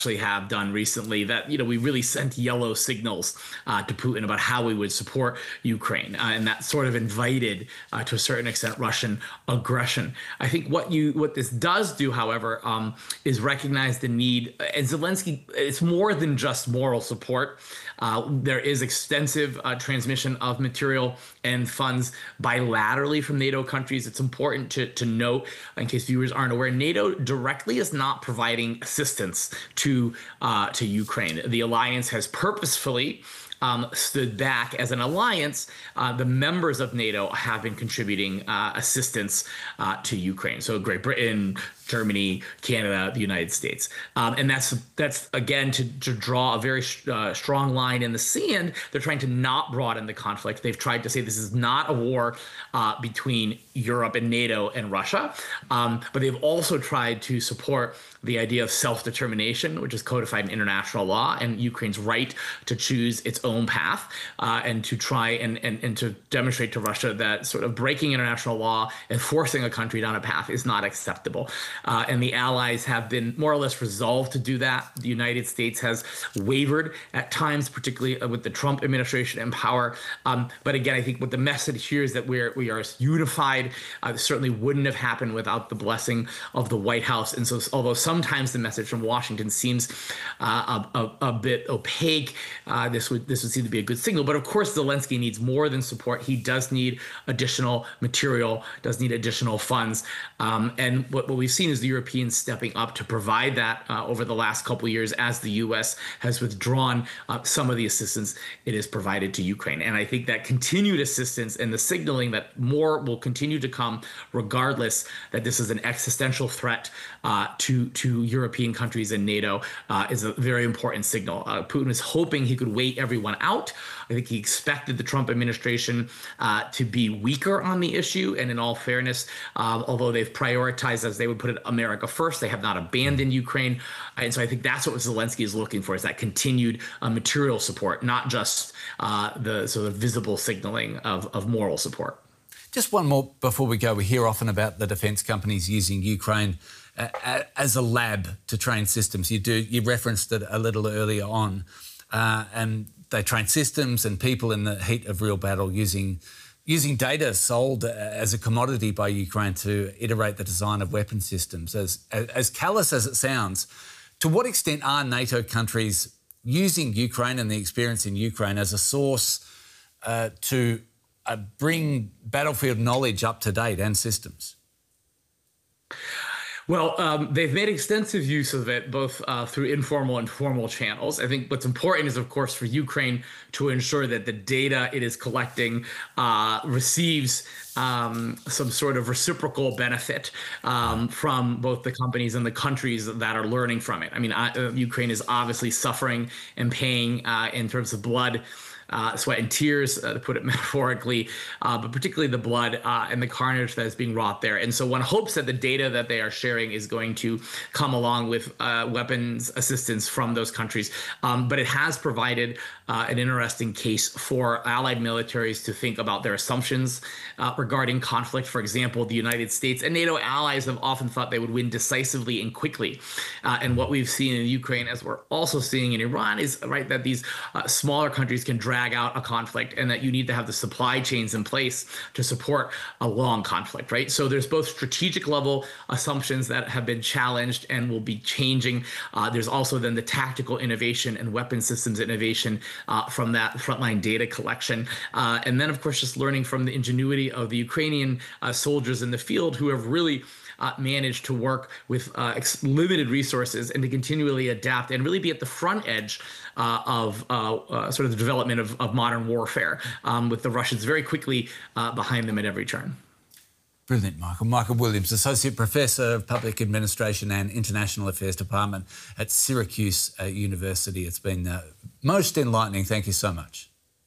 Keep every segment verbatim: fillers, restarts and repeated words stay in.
have done recently that, you know, we really sent yellow signals uh, to Putin about how we would support Ukraine. Uh, and that sort of invited, uh, to a certain extent, Russian aggression. I think what you what this does do, however, um, is recognize the need. And Zelensky, it's more than just moral support. Uh, there is extensive uh, transmission of material and funds bilaterally from NATO countries. It's important to, to note, in case viewers aren't aware, NATO directly is not providing assistance to uh, to Ukraine. The alliance has purposefully Um, stood back as an alliance. Uh, the members of NATO have been contributing uh, assistance uh, to Ukraine. So Great Britain, Germany, Canada, the United States. Um, and that's, that's again, to, to draw a very uh, strong line in the sand. They're trying to not broaden the conflict. They've tried to say this is not a war uh, between Europe and NATO and Russia. Um, but they've also tried to support the idea of self-determination, which is codified in international law, and Ukraine's right to choose its own path, uh, and to try and, and, and to demonstrate to Russia that sort of breaking international law and forcing a country down a path is not acceptable. Uh, and the allies have been more or less resolved to do that. The United States has wavered at times, particularly with the Trump administration in power. Um, but again, I think what the message here is that we're, we are unified. Uh, this certainly wouldn't have happened without the blessing of the White House. And so although some Sometimes the message from Washington seems uh, a, a, a bit opaque. Uh, this would this would seem to be a good signal. But of course, Zelensky needs more than support. He does need additional material, does need additional funds. Um, and what, what we've seen is the Europeans stepping up to provide that uh, over the last couple of years as the U S has withdrawn uh, some of the assistance it has provided to Ukraine. And I think that continued assistance and the signaling that more will continue to come, regardless, that this is an existential threat uh, to, to to European countries and NATO uh, is a very important signal. Uh, Putin is hoping he could wait everyone out. I think he expected the Trump administration uh, to be weaker on the issue. And in all fairness, um, although they've prioritized, as they would put it, America first, they have not abandoned Ukraine. And so I think that's what Zelensky is looking for, is that continued uh, material support, not just uh, the sort of visible signaling of, of moral support. Just one more before we go. We hear often about the defence companies using Ukraine uh, as a lab to train systems. You do you referenced it a little earlier on, uh, and they train systems and people in the heat of real battle using using data sold as a commodity by Ukraine to iterate the design of weapon systems. As as callous as it sounds, to what extent are NATO countries using Ukraine and the experience in Ukraine as a source uh, to Uh, bring battlefield knowledge up to date and systems? Well, um, they've made extensive use of it, both uh, through informal and formal channels. I think what's important is, of course, for Ukraine to ensure that the data it is collecting uh, receives um, some sort of reciprocal benefit um, from both the companies and the countries that are learning from it. I mean, I, uh, Ukraine is obviously suffering and paying uh, in terms of blood, Uh, sweat and tears, uh, to put it metaphorically, uh, but particularly the blood uh, and the carnage that is being wrought there. And so one hopes that the data that they are sharing is going to come along with uh, weapons assistance from those countries. Um, but it has provided uh, an interesting case for allied militaries to think about their assumptions uh, regarding conflict. For example, the United States and NATO allies have often thought they would win decisively and quickly. Uh, and what we've seen in Ukraine, as we're also seeing in Iran, is right that these uh, smaller countries can drag out a conflict, and that you need to have the supply chains in place to support a long conflict, right? So there's both strategic level assumptions that have been challenged and will be changing. Uh, there's also then the tactical innovation and weapon systems innovation uh, from that frontline data collection. Uh, and then, of course, just learning from the ingenuity of the Ukrainian uh, soldiers in the field, who have really Uh, managed to work with uh, limited resources and to continually adapt and really be at the front edge uh, of uh, uh, sort of the development of, of modern warfare, um, with the Russians very quickly uh, behind them at every turn. Brilliant, Michael. Michael Williams, Associate Professor of Public Administration and International Affairs Department at Syracuse uh, University. It's been uh, most enlightening. Thank you so much.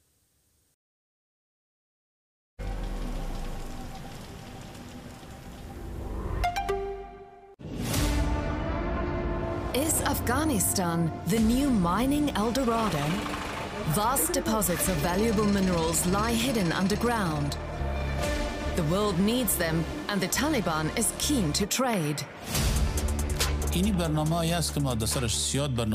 Is Afghanistan the new mining El Dorado? Vast deposits of valuable minerals lie hidden underground. The world needs them, and the Taliban is keen to trade. اینی برنامه هایی است که ما در سرش زیاد برنامه